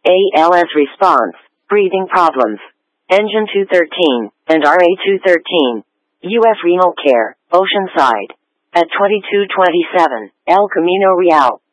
ALS response, breathing problems. Engine 213, and RA 213. UF Renal Care, Oceanside. At 2227, El Camino Real.